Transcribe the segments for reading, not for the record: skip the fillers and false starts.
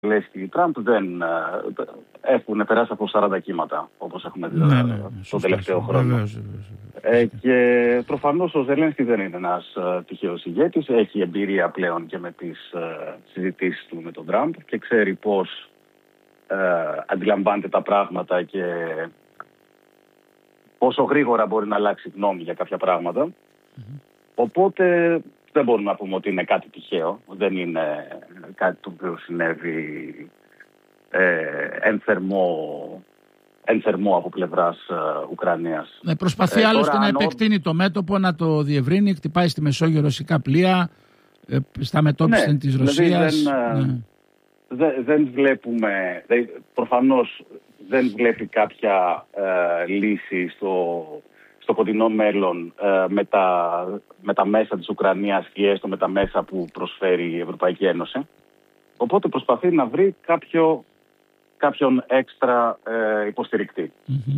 Ζελένσκι και Τραμπ δεν έχουν περάσει από 40 κύματα, όπως έχουμε δει τον τελευταίο χρόνο. Και προφανώς ο Ζελένσκι δεν είναι ένας τυχαίος ηγέτης. Έχει εμπειρία πλέον και με τις συζητήσεις του με τον Τραμπ και ξέρει πώς αντιλαμβάνεται τα πράγματα και πόσο γρήγορα μπορεί να αλλάξει γνώμη για κάποια πράγματα. Οπότε δεν μπορούμε να πούμε ότι είναι κάτι τυχαίο. Δεν είναι κάτι το οποίο συνέβη ενθερμό από πλευράς Ουκρανίας. Προσπαθεί άλλωστε να επεκτείνει το μέτωπο, να το διευρύνει, χτυπάει στη Μεσόγειο ρωσικά πλοία, στα μετώπιση της Ρωσίας. Δεν βλέπουμε, προφανώς δεν βλέπει κάποια λύση στο κοντινό μέλλον με τα μέσα της Ουκρανίας ή έστω με τα μέσα που προσφέρει η Ευρωπαϊκή Ένωση. Οπότε προσπαθεί να βρει κάποιον έξτρα υποστηρικτή.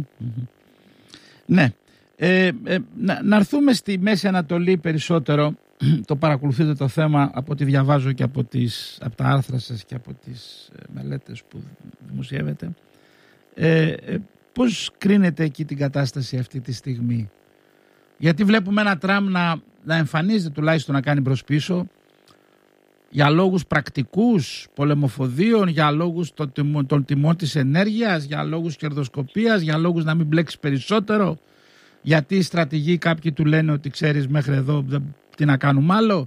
Ναι. Να έρθουμε στη Μέση Ανατολή περισσότερο. Το παρακολουθείτε το θέμα από ό,τι διαβάζω και από τα άρθρα σας και από τις μελέτες που δημοσιεύετε. Πώς κρίνετε εκεί την κατάσταση αυτή τη στιγμή? Γιατί βλέπουμε ένα Τραμπ να εμφανίζεται, τουλάχιστον να κάνει μπρος πίσω, για λόγους πρακτικούς, πολεμοφοδίων, για λόγους των τιμών της ενέργειας, για λόγους κερδοσκοπίας, για λόγους να μην μπλέξει περισσότερο, γιατί οι στρατηγοί κάποιοι του λένε ότι ξέρεις μέχρι εδώ τι να κάνουμε άλλο.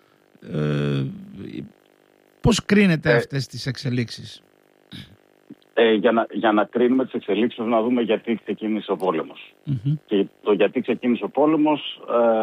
Πώς κρίνετε αυτές τις εξελίξεις? Για να κρίνουμε τις εξελίξεις να δούμε γιατί ξεκίνησε ο πόλεμος. Και το γιατί ξεκίνησε ο πόλεμος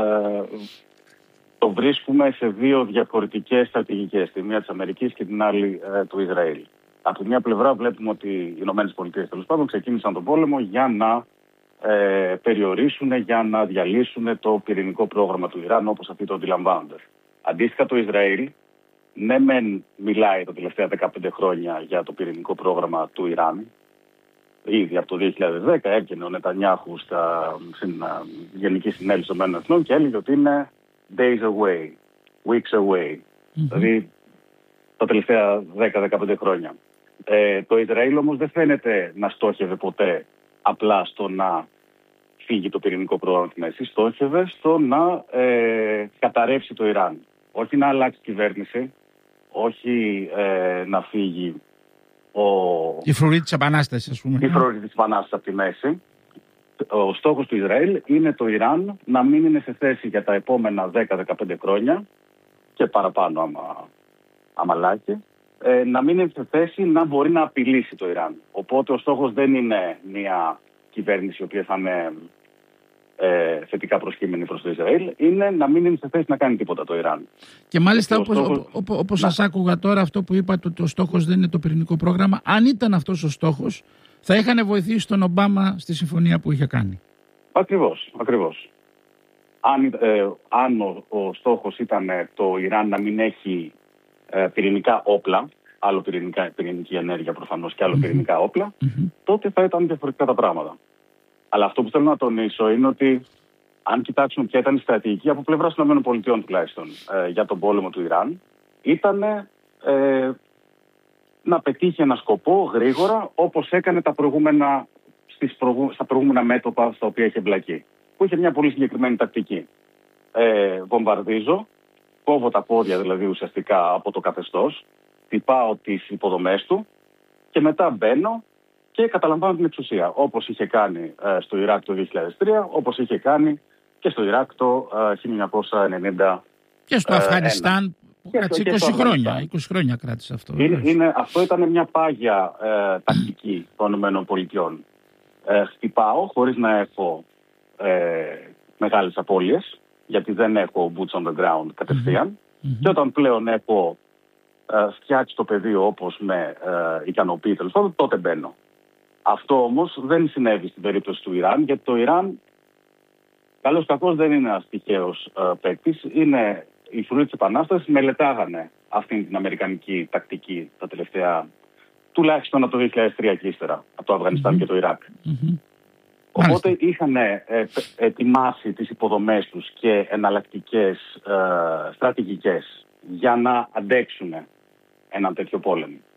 το βρίσκουμε σε δύο διαφορετικές στρατηγικές. Τη μία της Αμερικής και την άλλη του Ισραήλ. Από μια πλευρά βλέπουμε ότι οι ΗΠΑ τέλος πάντων ξεκίνησαν τον πόλεμο για να περιορίσουν, για να διαλύσουν το πυρηνικό πρόγραμμα του Ιράν όπως αυτοί το αντιλαμβάνονται. Αντίστοιχα το Ισραήλ, ναι μεν μιλάει τα τελευταία 15 χρόνια για το πυρηνικό πρόγραμμα του Ιράν. Ήδη από το 2010 έβγαινε ο Νετανιάχου στην Γενική Συνέλευση των Ηνωμένων Εθνών και έλεγε ότι είναι days away, weeks away. Δηλαδή τα τελευταία 10-15 χρόνια. Το Ισραήλ όμως δεν φαίνεται να στόχευε ποτέ απλά στο να φύγει το πυρηνικό πρόγραμμα στη Μέση. Στόχευε στο να καταρρεύσει το Ιράν. Όχι να αλλάξει κυβέρνηση, όχι να φύγει η φρουρή της Επανάστασης, ας πούμε. Η φρουρή της Επανάστασης από τη Μέση. Ο στόχος του Ισραήλ είναι το Ιράν να μην είναι σε θέση για τα επόμενα 10-15 χρόνια και παραπάνω άμα λάκι, να μην είναι σε θέση να μπορεί να απειλήσει το Ιράν. Οπότε ο στόχος δεν είναι μια κυβέρνηση η οποία θα είναι θετικά προσκύμενη προς το Ισραήλ, είναι να μην είναι σε θέση να κάνει τίποτα το Ιράν. Και μάλιστα όπως σας άκουγα τώρα, αυτό που είπατε ότι ο στόχος δεν είναι το πυρηνικό πρόγραμμα, αν ήταν αυτός ο στόχος θα είχαν βοηθήσει τον Ομπάμα στη συμφωνία που είχε κάνει. Ακριβώς. Αν ο στόχος ήταν το Ιράν να μην έχει πυρηνικά όπλα, άλλο πυρηνική ενέργεια προφανώς και άλλο πυρηνικά όπλα, τότε θα ήταν διαφορετικά τα πράγματα. Αλλά αυτό που θέλω να τονίσω είναι ότι αν κοιτάξουμε ποια ήταν η στρατηγική από πλευράς των ΗΠΑ τουλάχιστον για τον πόλεμο του Ιράν, ήταν να πετύχει ένα σκοπό γρήγορα όπως έκανε στα προηγούμενα μέτωπα στα οποία είχε εμπλακεί. Που είχε μια πολύ συγκεκριμένη τακτική. Βομβαρδίζω, κόβω τα πόδια δηλαδή ουσιαστικά από το καθεστώς, χτυπάω τις υποδομές του και μετά μπαίνω και καταλαμβάνω την εξουσία. Όπως είχε κάνει στο Ιράκ το 2003, όπως είχε κάνει και στο Ιράκ το 1990. Και στο Αφγανιστάν που κράτησε 20 χρόνια. 20 χρόνια κράτησε αυτό. Αυτό ήταν μια πάγια τακτική των ΗΠΑ. Χτυπάω χωρίς να έχω μεγάλες απώλειες, γιατί δεν έχω boots on the ground κατευθείαν. Και όταν πλέον έχω φτιάξει το πεδίο όπως με ικανοποιεί τέλος πάντων, τότε μπαίνω. Αυτό όμως δεν συνέβη στην περίπτωση του Ιράν, γιατί το Ιράν, καλώς κακώς, δεν είναι ένας τυχαίος παίκτης. Είναι η φρουρή της Επανάστασης, μελετάγανε αυτή την αμερικανική τακτική τα τελευταία, τουλάχιστον από το 2003 και ύστερα, από το Αφγανιστάν και το Ιράκ. Οπότε είχαν ετοιμάσει τις υποδομές τους και εναλλακτικές στρατηγικές για να αντέξουν έναν τέτοιο πόλεμο.